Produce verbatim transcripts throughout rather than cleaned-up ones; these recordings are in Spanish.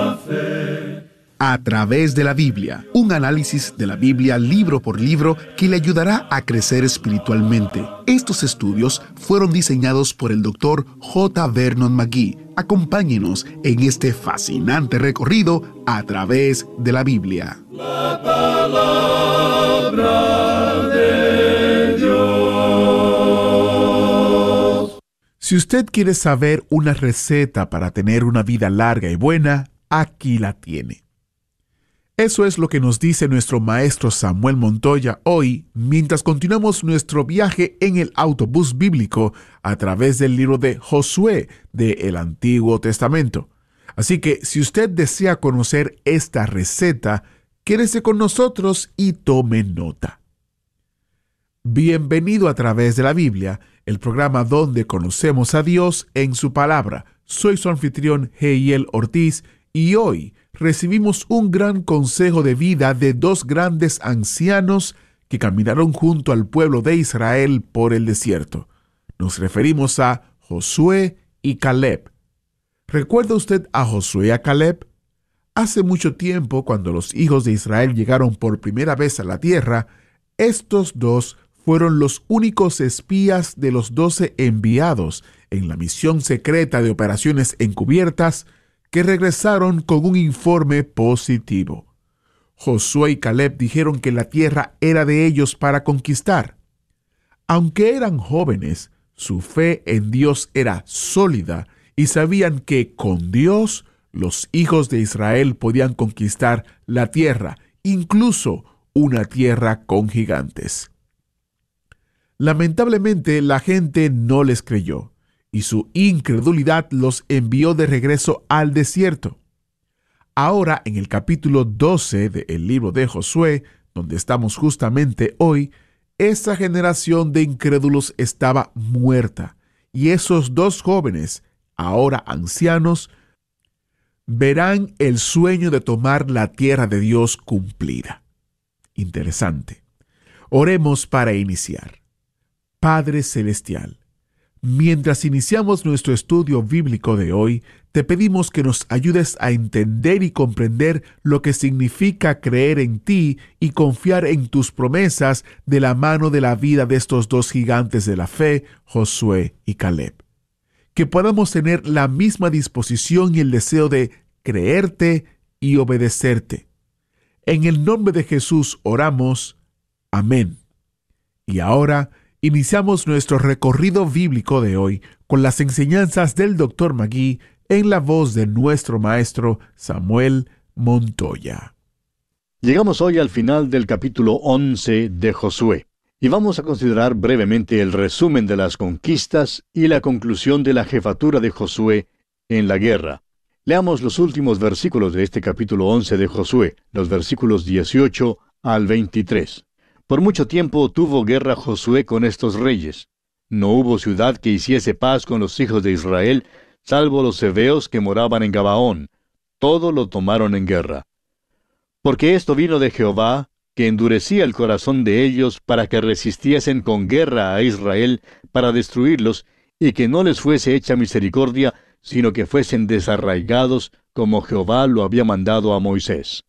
A través de la Biblia, un análisis de la Biblia libro por libro que le ayudará a crecer espiritualmente. Estos estudios fueron diseñados por el doctor J. Vernon McGee. Acompáñenos en este fascinante recorrido a través de la Biblia. La palabra de Dios. Si usted quiere saber una receta para tener una vida larga y buena, aquí la tiene. Eso es lo que nos dice nuestro maestro Samuel Montoya hoy, mientras continuamos nuestro viaje en el autobús bíblico a través del libro de Josué del Antiguo Testamento. Así que si usted desea conocer esta receta, quédese con nosotros y tome nota. Bienvenido a través de la Biblia, el programa donde conocemos a Dios en su palabra. Soy su anfitrión Heiel Ortiz y hoy recibimos un gran consejo de vida de dos grandes ancianos que caminaron junto al pueblo de Israel por el desierto. Nos referimos a Josué y Caleb. ¿Recuerda usted a Josué y a Caleb? Hace mucho tiempo, cuando los hijos de Israel llegaron por primera vez a la tierra, estos dos fueron los únicos espías de los doce enviados en la misión secreta de operaciones encubiertas que regresaron con un informe positivo. Josué y Caleb dijeron que la tierra era de ellos para conquistar. Aunque eran jóvenes, su fe en Dios era sólida y sabían que con Dios los hijos de Israel podían conquistar la tierra, incluso una tierra con gigantes. Lamentablemente, la gente no les creyó, y su incredulidad los envió de regreso al desierto. Ahora, en el capítulo doce del libro de Josué, donde estamos justamente hoy, esa generación de incrédulos estaba muerta, y esos dos jóvenes, ahora ancianos, verán el sueño de tomar la tierra de Dios cumplida. Interesante. Oremos para iniciar. Padre Celestial, mientras iniciamos nuestro estudio bíblico de hoy, te pedimos que nos ayudes a entender y comprender lo que significa creer en ti y confiar en tus promesas de la mano de la vida de estos dos gigantes de la fe, Josué y Caleb. Que podamos tener la misma disposición y el deseo de creerte y obedecerte. En el nombre de Jesús oramos. Amén. Y ahora iniciamos nuestro recorrido bíblico de hoy con las enseñanzas del doctor McGee en la voz de nuestro maestro Samuel Montoya. Llegamos hoy al final del capítulo once de Josué y vamos a considerar brevemente el resumen de las conquistas y la conclusión de la jefatura de Josué en la guerra. Leamos los últimos versículos de este capítulo once de Josué, los versículos dieciocho al veintitrés. Por mucho tiempo tuvo guerra Josué con estos reyes. No hubo ciudad que hiciese paz con los hijos de Israel, salvo los heveos que moraban en Gabaón. Todo lo tomaron en guerra. Porque esto vino de Jehová, que endurecía el corazón de ellos para que resistiesen con guerra a Israel para destruirlos, y que no les fuese hecha misericordia, sino que fuesen desarraigados, como Jehová lo había mandado a Moisés.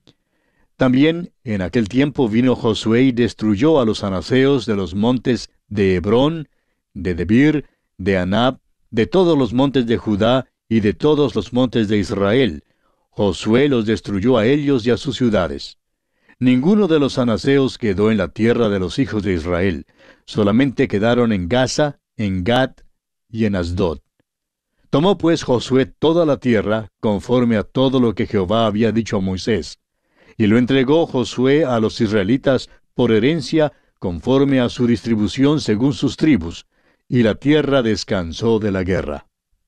También en aquel tiempo vino Josué y destruyó a los anaseos de los montes de Hebrón, de Debir, de Anab, de todos los montes de Judá y de todos los montes de Israel. Josué los destruyó a ellos y a sus ciudades. Ninguno de los anaseos quedó en la tierra de los hijos de Israel, solamente quedaron en Gaza, en Gat y en Asdod. Tomó pues Josué toda la tierra, conforme a todo lo que Jehová había dicho a Moisés. Y lo entregó Josué a los israelitas por herencia, conforme a su distribución según sus tribus, y la tierra descansó de la guerra.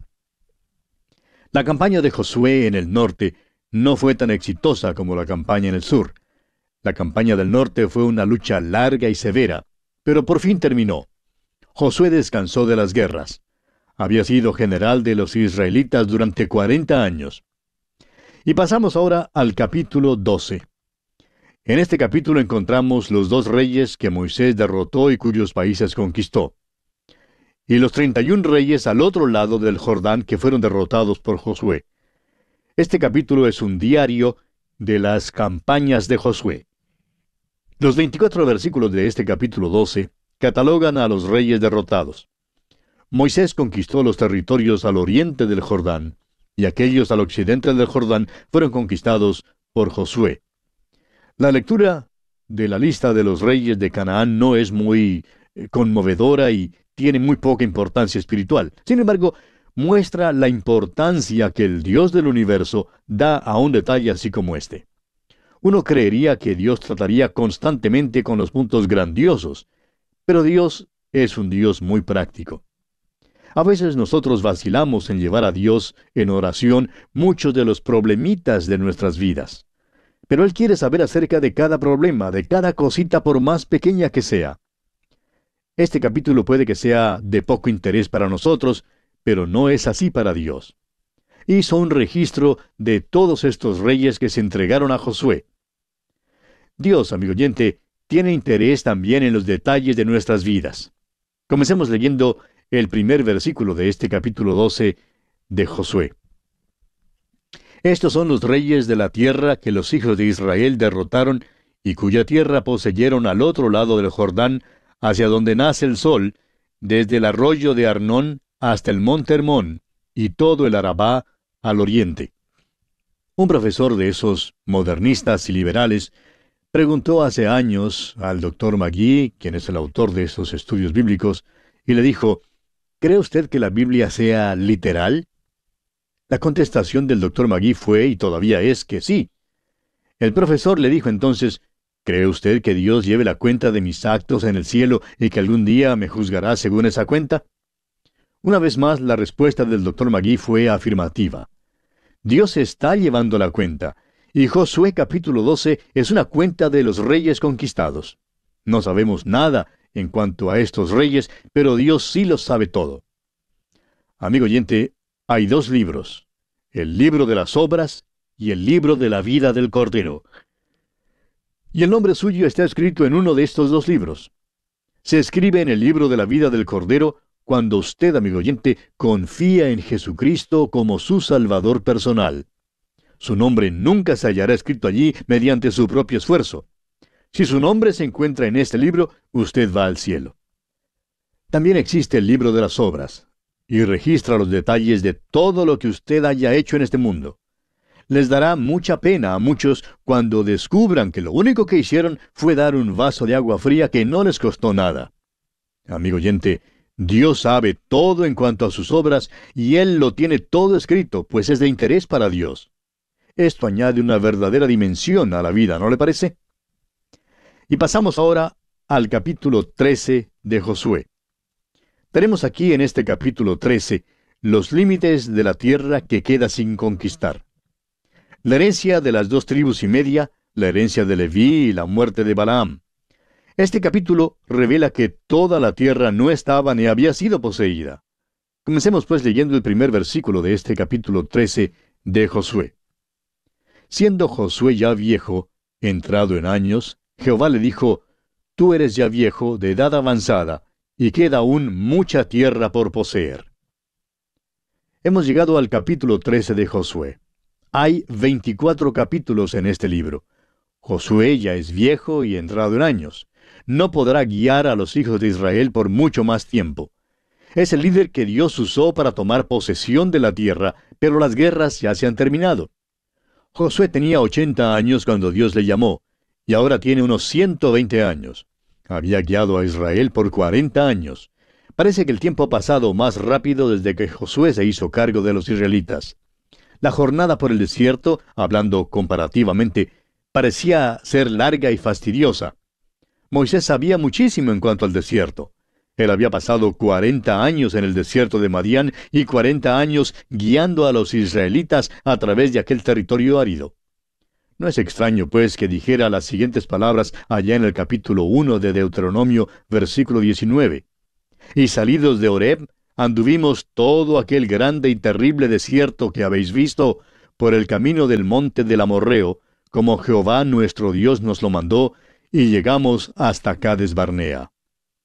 La campaña de Josué en el norte no fue tan exitosa como la campaña en el sur. La campaña del norte fue una lucha larga y severa, pero por fin terminó. Josué descansó de las guerras. Había sido general de los israelitas durante cuarenta años. Y pasamos ahora al capítulo doce. En este capítulo encontramos los dos reyes que Moisés derrotó y cuyos países conquistó. Y los treinta y un reyes al otro lado del Jordán que fueron derrotados por Josué. Este capítulo es un diario de las campañas de Josué. Los veinticuatro versículos de este capítulo doce catalogan a los reyes derrotados. Moisés conquistó los territorios al oriente del Jordán, y aquellos al occidente del Jordán fueron conquistados por Josué. La lectura de la lista de los reyes de Canaán no es muy eh, conmovedora y tiene muy poca importancia espiritual. Sin embargo, muestra la importancia que el Dios del universo da a un detalle así como este. Uno creería que Dios trataría constantemente con los puntos grandiosos, pero Dios es un Dios muy práctico. A veces nosotros vacilamos en llevar a Dios en oración muchos de los problemitas de nuestras vidas. Pero Él quiere saber acerca de cada problema, de cada cosita por más pequeña que sea. Este capítulo puede que sea de poco interés para nosotros, pero no es así para Dios. Hizo un registro de todos estos reyes que se entregaron a Josué. Dios, amigo oyente, tiene interés también en los detalles de nuestras vidas. Comencemos leyendo el primer versículo de este capítulo doce de Josué. Estos son los reyes de la tierra que los hijos de Israel derrotaron y cuya tierra poseyeron al otro lado del Jordán, hacia donde nace el sol, desde el arroyo de Arnón hasta el monte Hermón, y todo el Arabá al oriente. Un profesor de esos modernistas y liberales preguntó hace años al doctor Magee, quien es el autor de estos estudios bíblicos, y le dijo, ¿cree usted que la Biblia sea literal? La contestación del doctor Magee fue, y todavía es, que sí. El profesor le dijo entonces, ¿cree usted que Dios lleve la cuenta de mis actos en el cielo y que algún día me juzgará según esa cuenta? Una vez más, la respuesta del doctor Magee fue afirmativa. Dios está llevando la cuenta, y Josué capítulo doce es una cuenta de los reyes conquistados. No sabemos nada en cuanto a estos reyes, pero Dios sí lo sabe todo. Amigo oyente, hay dos libros, el libro de las obras y el libro de la vida del Cordero. Y el nombre suyo está escrito en uno de estos dos libros. Se escribe en el libro de la vida del Cordero cuando usted, amigo oyente, confía en Jesucristo como su Salvador personal. Su nombre nunca se hallará escrito allí mediante su propio esfuerzo. Si su nombre se encuentra en este libro, usted va al cielo. También existe el libro de las obras, y registra los detalles de todo lo que usted haya hecho en este mundo. Les dará mucha pena a muchos cuando descubran que lo único que hicieron fue dar un vaso de agua fría que no les costó nada. Amigo oyente, Dios sabe todo en cuanto a sus obras, y Él lo tiene todo escrito, pues es de interés para Dios. Esto añade una verdadera dimensión a la vida, ¿no le parece? Y pasamos ahora al capítulo trece de Josué. Tenemos aquí en este capítulo trece los límites de la tierra que queda sin conquistar. La herencia de las dos tribus y media, la herencia de Leví y la muerte de Balaam. Este capítulo revela que toda la tierra no estaba ni había sido poseída. Comencemos pues leyendo el primer versículo de este capítulo trece de Josué. Siendo Josué ya viejo, entrado en años, Jehová le dijo, Tú eres ya viejo, de edad avanzada, y queda aún mucha tierra por poseer. Hemos llegado al capítulo trece de Josué. Hay veinticuatro capítulos en este libro. Josué ya es viejo y entrado en años. No podrá guiar a los hijos de Israel por mucho más tiempo. Es el líder que Dios usó para tomar posesión de la tierra, pero las guerras ya se han terminado. Josué tenía ochenta años cuando Dios le llamó, y ahora tiene unos ciento veinte años. Había guiado a Israel por cuarenta años. Parece que el tiempo ha pasado más rápido desde que Josué se hizo cargo de los israelitas. La jornada por el desierto, hablando comparativamente, parecía ser larga y fastidiosa. Moisés sabía muchísimo en cuanto al desierto. Él había pasado cuarenta años en el desierto de Madián y cuarenta años guiando a los israelitas a través de aquel territorio árido. No es extraño, pues, que dijera las siguientes palabras allá en el capítulo uno de Deuteronomio, versículo diecinueve. Y salidos de Horeb, anduvimos todo aquel grande y terrible desierto que habéis visto, por el camino del monte del Amorreo, como Jehová nuestro Dios nos lo mandó, y llegamos hasta Cades Barnea.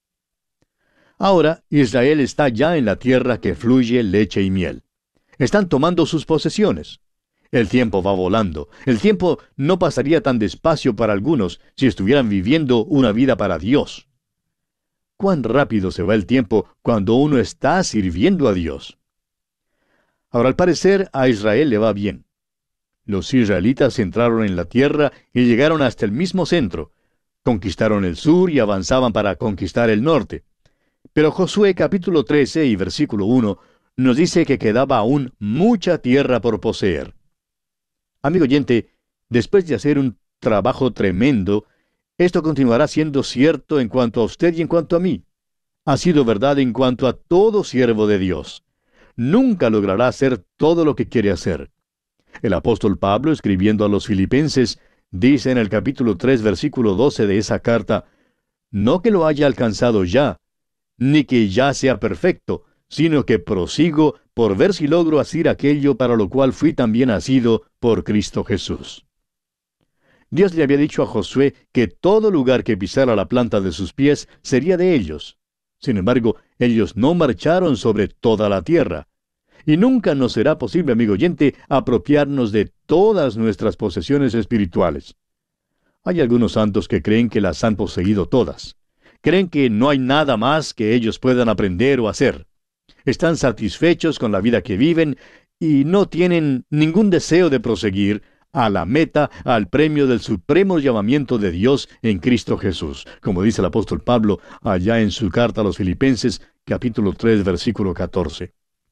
Ahora Israel está ya en la tierra que fluye leche y miel. Están tomando sus posesiones. El tiempo va volando. El tiempo no pasaría tan despacio para algunos si estuvieran viviendo una vida para Dios. Cuán rápido se va el tiempo cuando uno está sirviendo a Dios. Ahora, al parecer, a Israel le va bien. Los israelitas entraron en la tierra y llegaron hasta el mismo centro. Conquistaron el sur y avanzaban para conquistar el norte. Pero Josué capítulo trece y versículo uno nos dice que quedaba aún mucha tierra por poseer. Amigo oyente, después de hacer un trabajo tremendo, esto continuará siendo cierto en cuanto a usted y en cuanto a mí. Ha sido verdad en cuanto a todo siervo de Dios. Nunca logrará hacer todo lo que quiere hacer. El apóstol Pablo, escribiendo a los filipenses, dice en el capítulo tres, versículo doce de esa carta, no que lo haya alcanzado ya, ni que ya sea perfecto, sino que prosigo por ver si logro hacer aquello para lo cual fui también asido por Cristo Jesús. Dios le había dicho a Josué que todo lugar que pisara la planta de sus pies sería de ellos. Sin embargo, ellos no marcharon sobre toda la tierra. Y nunca nos será posible, amigo oyente, apropiarnos de todas nuestras posesiones espirituales. Hay algunos santos que creen que las han poseído todas. Creen que no hay nada más que ellos puedan aprender o hacer. Están satisfechos con la vida que viven y no tienen ningún deseo de proseguir a la meta, al premio del supremo llamamiento de Dios en Cristo Jesús, como dice el apóstol Pablo allá en su carta a los Filipenses, capítulo tres, versículo catorce.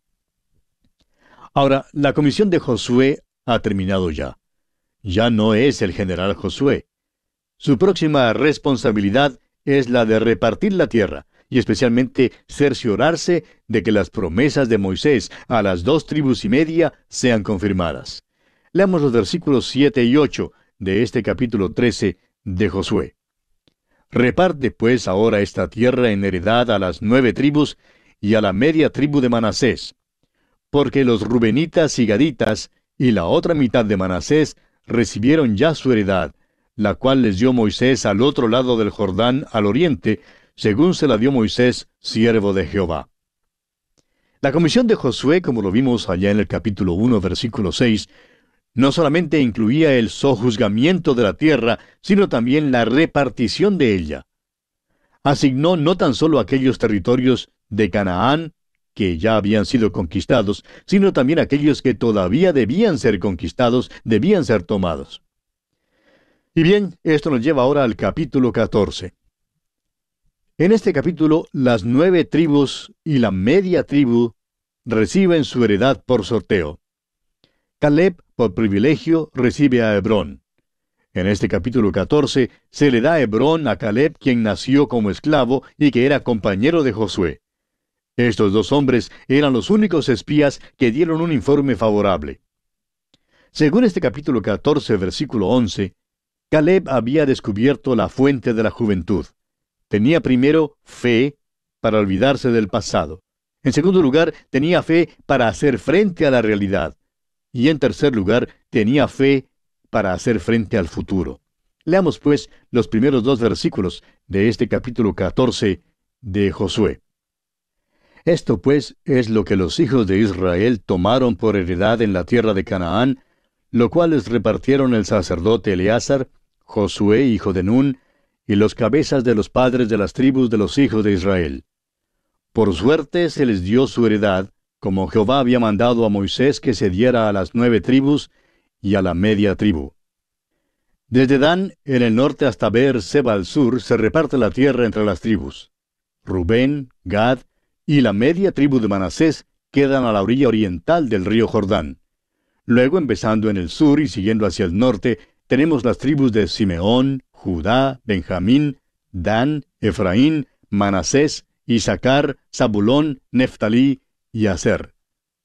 Ahora, la comisión de Josué ha terminado ya. Ya no es el general Josué. Su próxima responsabilidad es la de repartir la tierra, y especialmente cerciorarse de que las promesas de Moisés a las dos tribus y media sean confirmadas. Leamos los versículos siete y ocho de este capítulo trece de Josué. Reparte pues ahora esta tierra en heredad a las nueve tribus y a la media tribu de Manasés, porque los rubenitas y gaditas y la otra mitad de Manasés recibieron ya su heredad, la cual les dio Moisés al otro lado del Jordán, al oriente, según se la dio Moisés, siervo de Jehová. La comisión de Josué, como lo vimos allá en el capítulo uno, versículo seis, no solamente incluía el sojuzgamiento de la tierra, sino también la repartición de ella. Asignó no tan solo aquellos territorios de Canaán, que ya habían sido conquistados, sino también aquellos que todavía debían ser conquistados, debían ser tomados. Y bien, esto nos lleva ahora al capítulo catorce. En este capítulo, las nueve tribus y la media tribu reciben su heredad por sorteo. Caleb, por privilegio, recibe a Hebrón. En este capítulo catorce, se le da Hebrón a Caleb, quien nació como esclavo y que era compañero de Josué. Estos dos hombres eran los únicos espías que dieron un informe favorable. Según este capítulo catorce, versículo once, Caleb había descubierto la fuente de la juventud. Tenía primero fe para olvidarse del pasado. En segundo lugar, tenía fe para hacer frente a la realidad. Y en tercer lugar, tenía fe para hacer frente al futuro. Leamos pues los primeros dos versículos de este capítulo catorce de Josué. Esto pues es lo que los hijos de Israel tomaron por heredad en la tierra de Canaán, lo cual les repartieron el sacerdote Eleazar, Josué hijo de Nun, y los cabezas de los padres de las tribus de los hijos de Israel. Por suerte se les dio su heredad, como Jehová había mandado a Moisés que se diera a las nueve tribus y a la media tribu. Desde Dan, en el norte, hasta Beer-seba al sur, se reparte la tierra entre las tribus. Rubén, Gad y la media tribu de Manasés quedan a la orilla oriental del río Jordán. Luego, empezando en el sur y siguiendo hacia el norte, tenemos las tribus de Simeón, Judá, Benjamín, Dan, Efraín, Manasés, Isaacar, Zabulón, Neftalí y Aser.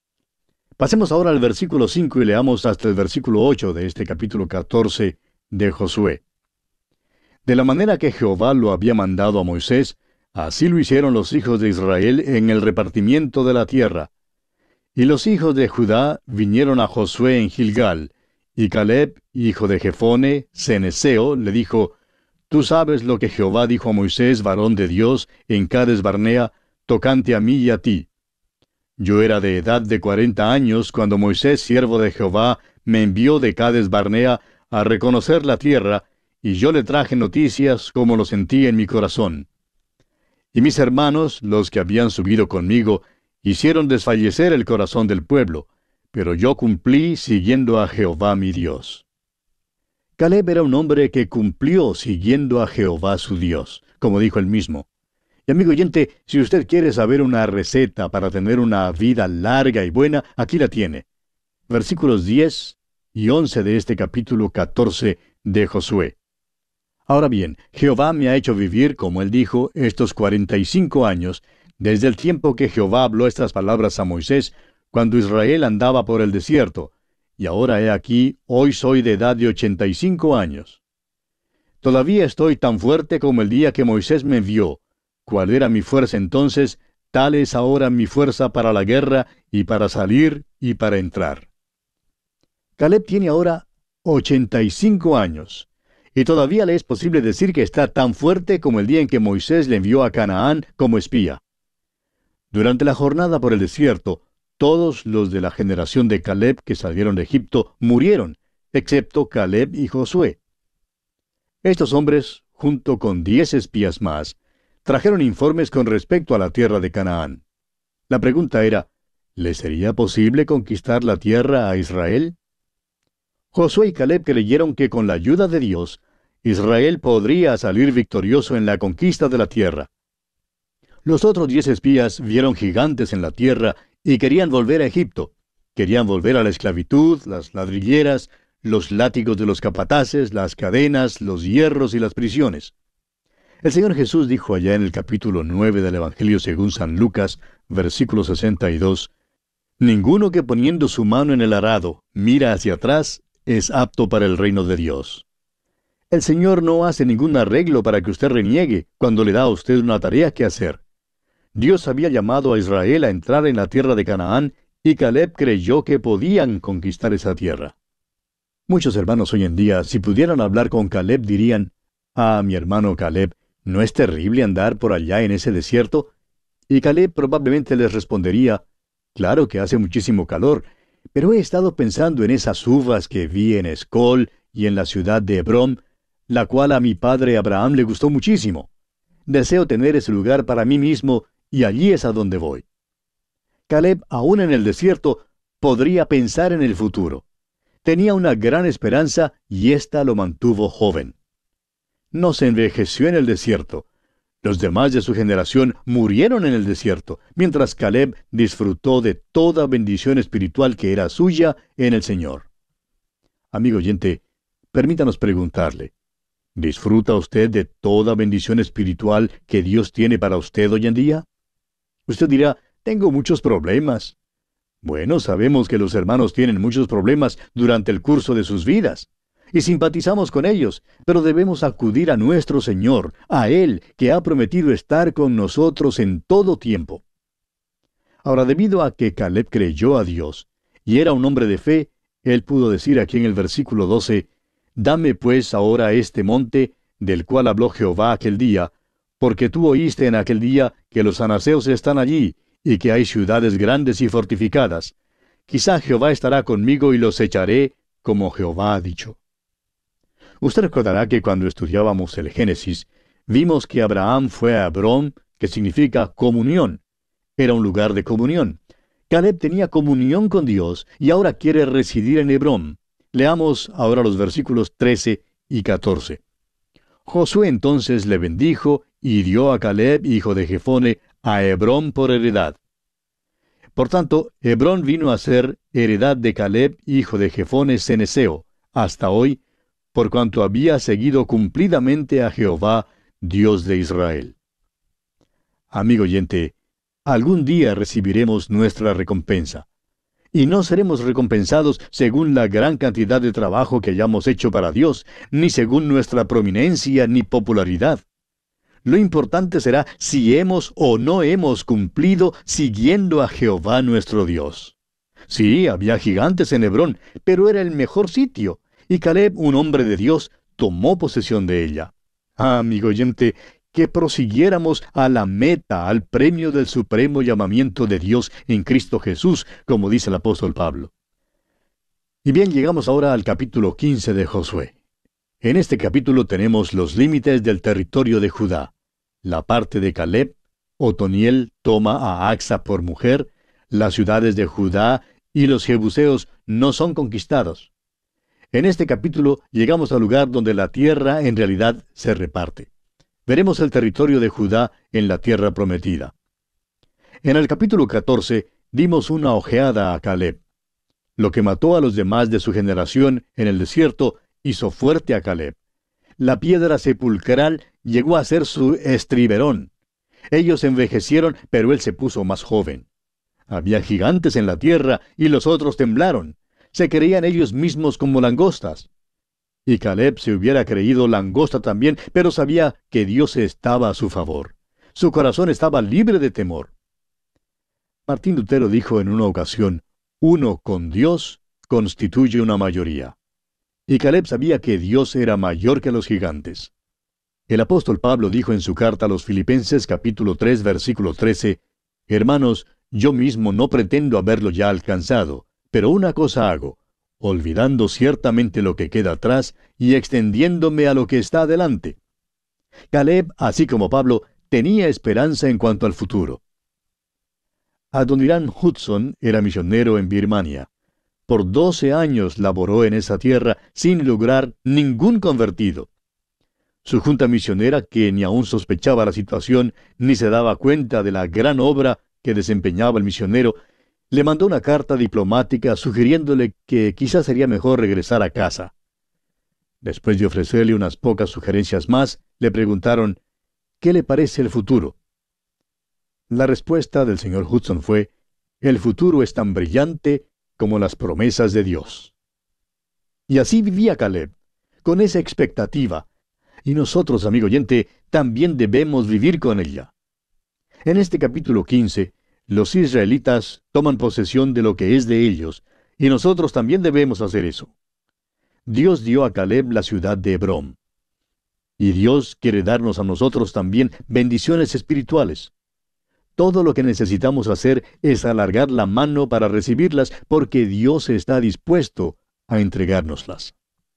Pasemos ahora al versículo cinco y leamos hasta el versículo ocho de este capítulo catorce de Josué. De la manera que Jehová lo había mandado a Moisés, así lo hicieron los hijos de Israel en el repartimiento de la tierra. Y los hijos de Judá vinieron a Josué en Gilgal, y Caleb, hijo de Jefone, ceneseo, le dijo, Tú sabes lo que Jehová dijo a Moisés, varón de Dios, en Cades Barnea, tocante a mí y a ti. Yo era de edad de cuarenta años cuando Moisés, siervo de Jehová, me envió de Cades Barnea a reconocer la tierra, y yo le traje noticias como lo sentí en mi corazón. Y mis hermanos, los que habían subido conmigo, hicieron desfallecer el corazón del pueblo, pero yo cumplí siguiendo a Jehová mi Dios. Caleb era un hombre que cumplió siguiendo a Jehová su Dios, como dijo él mismo. Y amigo oyente, si usted quiere saber una receta para tener una vida larga y buena, aquí la tiene. Versículos diez y once de este capítulo catorce de Josué. Ahora bien, Jehová me ha hecho vivir, como él dijo, estos cuarenta y cinco años, desde el tiempo que Jehová habló estas palabras a Moisés, cuando Israel andaba por el desierto, y ahora he aquí, hoy soy de edad de ochenta y cinco años. Todavía estoy tan fuerte como el día que Moisés me envió. Cuál era mi fuerza entonces, tal es ahora mi fuerza para la guerra, y para salir, y para entrar. Caleb tiene ahora ochenta y cinco años. Y todavía le es posible decir que está tan fuerte como el día en que Moisés le envió a Canaán como espía. Durante la jornada por el desierto, todos los de la generación de Caleb que salieron de Egipto murieron, excepto Caleb y Josué. Estos hombres, junto con diez espías más, trajeron informes con respecto a la tierra de Canaán. La pregunta era, ¿le sería posible conquistar la tierra a Israel? Josué y Caleb creyeron que con la ayuda de Dios, Israel podría salir victorioso en la conquista de la tierra. Los otros diez espías vieron gigantes en la tierra y querían volver a Egipto. Querían volver a la esclavitud, las ladrilleras, los látigos de los capataces, las cadenas, los hierros y las prisiones. El Señor Jesús dijo allá en el capítulo nueve del Evangelio según San Lucas, versículo sesenta y dos, «Ninguno que poniendo su mano en el arado mira hacia atrás es apto para el reino de Dios». El Señor no hace ningún arreglo para que usted reniegue cuando le da a usted una tarea que hacer. Dios había llamado a Israel a entrar en la tierra de Canaán, y Caleb creyó que podían conquistar esa tierra. Muchos hermanos hoy en día, si pudieran hablar con Caleb, dirían, «Ah, mi hermano Caleb, ¿no es terrible andar por allá en ese desierto?» Y Caleb probablemente les respondería, «Claro que hace muchísimo calor, pero he estado pensando en esas uvas que vi en Escol y en la ciudad de Hebrón, la cual a mi padre Abraham le gustó muchísimo. Deseo tener ese lugar para mí mismo, y allí es a donde voy». Caleb, aún en el desierto, podría pensar en el futuro. Tenía una gran esperanza y ésta lo mantuvo joven. No se envejeció en el desierto. Los demás de su generación murieron en el desierto, mientras Caleb disfrutó de toda bendición espiritual que era suya en el Señor. Amigo oyente, permítanos preguntarle, ¿disfruta usted de toda bendición espiritual que Dios tiene para usted hoy en día? Usted dirá, tengo muchos problemas. Bueno, sabemos que los hermanos tienen muchos problemas durante el curso de sus vidas, y simpatizamos con ellos, pero debemos acudir a nuestro Señor, a Él, que ha prometido estar con nosotros en todo tiempo. Ahora, debido a que Caleb creyó a Dios, y era un hombre de fe, él pudo decir aquí en el versículo doce, «Dame pues ahora este monte, del cual habló Jehová aquel día, porque tú oíste en aquel día que los anaseos están allí, y que hay ciudades grandes y fortificadas. Quizá Jehová estará conmigo y los echaré, como Jehová ha dicho». Usted recordará que cuando estudiábamos el Génesis, vimos que Abraham fue a Hebrón, que significa comunión. Era un lugar de comunión. Caleb tenía comunión con Dios y ahora quiere residir en Hebrón. Leamos ahora los versículos trece y catorce. Josué entonces le bendijo y dio a Caleb, hijo de Jefone, a Hebrón por heredad. Por tanto, Hebrón vino a ser heredad de Caleb, hijo de Jefone ceneseo, hasta hoy, por cuanto había seguido cumplidamente a Jehová, Dios de Israel. Amigo oyente, algún día recibiremos nuestra recompensa. Y no seremos recompensados según la gran cantidad de trabajo que hayamos hecho para Dios, ni según nuestra prominencia ni popularidad. Lo importante será si hemos o no hemos cumplido siguiendo a Jehová nuestro Dios. Sí, había gigantes en Hebrón, pero era el mejor sitio, y Caleb, un hombre de Dios, tomó posesión de ella. Ah, amigo oyente, que prosiguiéramos a la meta, al premio del supremo llamamiento de Dios en Cristo Jesús, como dice el apóstol Pablo. Y bien, llegamos ahora al capítulo quince de Josué. En este capítulo tenemos los límites del territorio de Judá. La parte de Caleb, Otoniel toma a Acsa por mujer, las ciudades de Judá y los jebuseos no son conquistados. En este capítulo llegamos al lugar donde la tierra en realidad se reparte. Veremos el territorio de Judá en la tierra prometida. En el capítulo catorce dimos una ojeada a Caleb. Lo que mató a los demás de su generación en el desierto hizo fuerte a Caleb. La piedra sepulcral llegó a ser su estriberón. Ellos envejecieron, pero él se puso más joven. Había gigantes en la tierra y los otros temblaron. Se creían ellos mismos como langostas. Y Caleb se hubiera creído langosta también, pero sabía que Dios estaba a su favor. Su corazón estaba libre de temor. Martín Lutero dijo en una ocasión, uno con Dios constituye una mayoría. Y Caleb sabía que Dios era mayor que los gigantes. El apóstol Pablo dijo en su carta a los Filipenses capítulo tres versículo trece, Hermanos, yo mismo no pretendo haberlo ya alcanzado, pero una cosa hago, olvidando ciertamente lo que queda atrás y extendiéndome a lo que está adelante. Caleb, así como Pablo, tenía esperanza en cuanto al futuro. Adoniram Hudson era misionero en Birmania. Por doce años laboró en esa tierra sin lograr ningún convertido. Su junta misionera, que ni aún sospechaba la situación ni se daba cuenta de la gran obra que desempeñaba el misionero, le mandó una carta diplomática sugiriéndole que quizás sería mejor regresar a casa. Después de ofrecerle unas pocas sugerencias más, le preguntaron, ¿qué le parece el futuro? La respuesta del señor Hudson fue, el futuro es tan brillante como las promesas de Dios. Y así vivía Caleb, con esa expectativa, y nosotros, amigo oyente, también debemos vivir con ella. En este capítulo quince, los israelitas toman posesión de lo que es de ellos, y nosotros también debemos hacer eso. Dios dio a Caleb la ciudad de Hebrón. Y Dios quiere darnos a nosotros también bendiciones espirituales. Todo lo que necesitamos hacer es alargar la mano para recibirlas, porque Dios está dispuesto a entregárnoslas.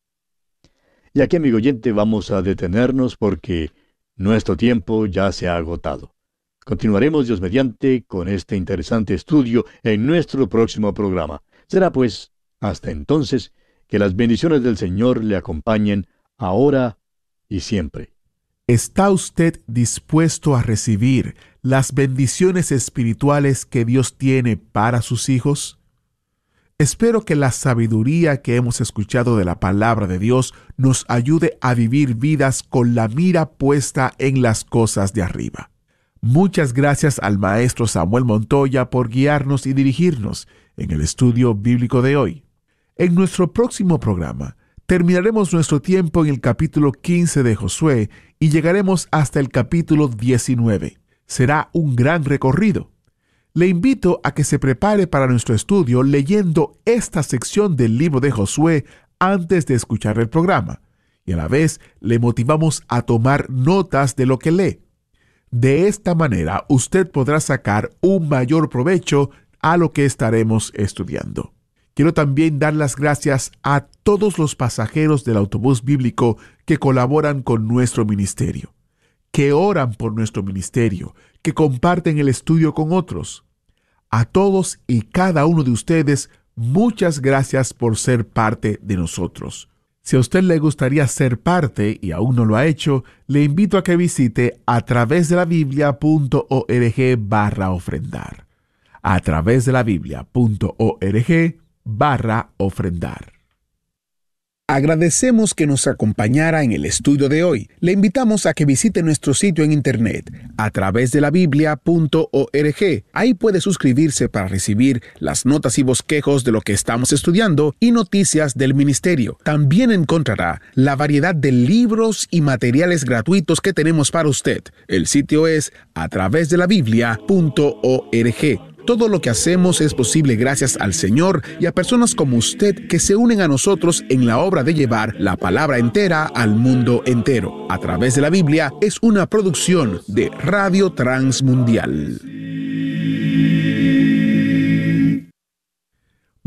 Y aquí, amigo oyente, vamos a detenernos porque nuestro tiempo ya se ha agotado. Continuaremos, Dios mediante, con este interesante estudio en nuestro próximo programa. Será pues, hasta entonces, que las bendiciones del Señor le acompañen ahora y siempre. ¿Está usted dispuesto a recibir las bendiciones espirituales que Dios tiene para sus hijos? Espero que la sabiduría que hemos escuchado de la palabra de Dios nos ayude a vivir vidas con la mira puesta en las cosas de arriba. Muchas gracias al maestro Samuel Montoya por guiarnos y dirigirnos en el estudio bíblico de hoy. En nuestro próximo programa, terminaremos nuestro tiempo en el capítulo quince de Josué y llegaremos hasta el capítulo diecinueve. Será un gran recorrido. Le invito a que se prepare para nuestro estudio leyendo esta sección del libro de Josué antes de escuchar el programa, y a la vez le motivamos a tomar notas de lo que lee. De esta manera, usted podrá sacar un mayor provecho a lo que estaremos estudiando. Quiero también dar las gracias a todos los pasajeros del autobús bíblico que colaboran con nuestro ministerio, que oran por nuestro ministerio, que comparten el estudio con otros. A todos y cada uno de ustedes, muchas gracias por ser parte de nosotros. Si a usted le gustaría ser parte y aún no lo ha hecho, le invito a que visite a través de la biblia punto org barra ofrendar. A través de la biblia punto org barra ofrendar. Agradecemos que nos acompañara en el estudio de hoy. Le invitamos a que visite nuestro sitio en internet a través de la biblia punto org. Ahí puede suscribirse para recibir las notas y bosquejos de lo que estamos estudiando y noticias del ministerio. También encontrará la variedad de libros y materiales gratuitos que tenemos para usted. El sitio es a través de la biblia punto org. Todo lo que hacemos es posible gracias al Señor y a personas como usted que se unen a nosotros en la obra de llevar la palabra entera al mundo entero. A través de la Biblia es una producción de Radio Transmundial.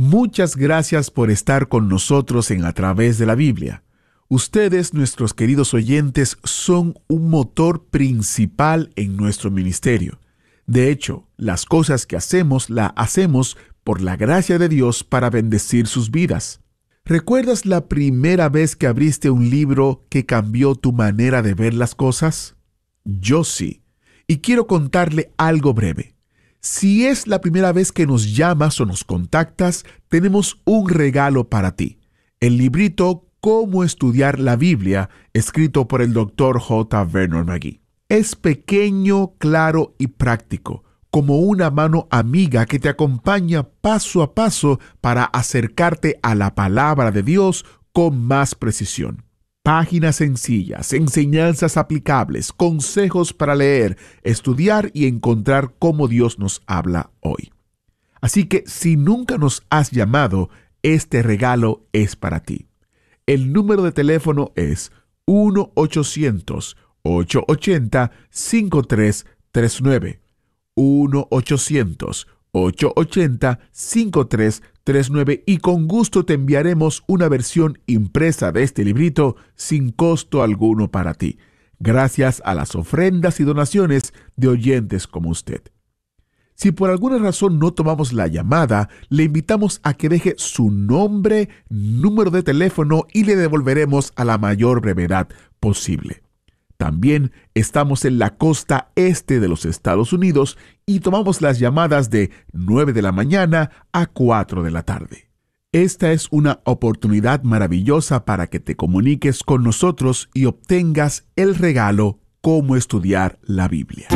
Muchas gracias por estar con nosotros en A Través de la Biblia. Ustedes, nuestros queridos oyentes, son un motor principal en nuestro ministerio. De hecho, las cosas que hacemos, las hacemos por la gracia de Dios para bendecir sus vidas. ¿Recuerdas la primera vez que abriste un libro que cambió tu manera de ver las cosas? Yo sí. Y quiero contarle algo breve. Si es la primera vez que nos llamas o nos contactas, tenemos un regalo para ti. El librito Cómo estudiar la Biblia, escrito por el doctor J. Vernon McGee. Es pequeño, claro y práctico, como una mano amiga que te acompaña paso a paso para acercarte a la palabra de Dios con más precisión. Páginas sencillas, enseñanzas aplicables, consejos para leer, estudiar y encontrar cómo Dios nos habla hoy. Así que si nunca nos has llamado, este regalo es para ti. El número de teléfono es uno ochocientos, ocho ochenta, cinco tres tres nueve. uno ochocientos, ocho ochenta, cinco tres tres nueve y con gusto te enviaremos una versión impresa de este librito sin costo alguno para ti, gracias a las ofrendas y donaciones de oyentes como usted. Si por alguna razón no tomamos la llamada, le invitamos a que deje su nombre, número de teléfono y le devolveremos a la mayor brevedad posible. También estamos en la costa este de los Estados Unidos y tomamos las llamadas de nueve de la mañana a cuatro de la tarde. Esta es una oportunidad maravillosa para que te comuniques con nosotros y obtengas el regalo Cómo estudiar la Biblia.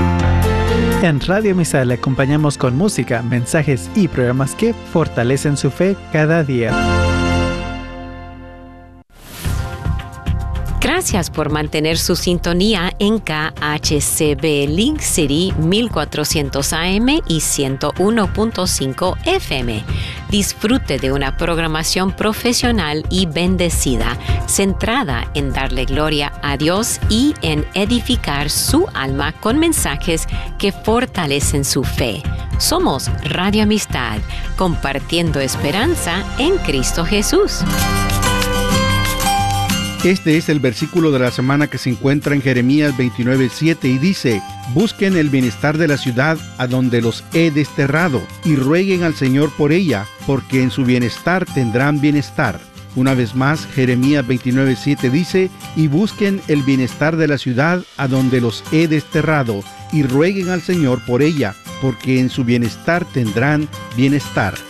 En Radio Misa le acompañamos con música, mensajes y programas que fortalecen su fe cada día. Gracias por mantener su sintonía en K H C B Link City mil cuatrocientos A M y ciento uno punto cinco F M. Disfrute de una programación profesional y bendecida, centrada en darle gloria a Dios y en edificar su alma con mensajes que fortalecen su fe. Somos Radio Amistad, compartiendo esperanza en Cristo Jesús. Este es el versículo de la semana que se encuentra en Jeremías veintinueve siete y dice: busquen el bienestar de la ciudad a donde los he desterrado y rueguen al Señor por ella, porque en su bienestar tendrán bienestar. Una vez más, Jeremías veintinueve siete dice: y busquen el bienestar de la ciudad a donde los he desterrado y rueguen al Señor por ella, porque en su bienestar tendrán bienestar.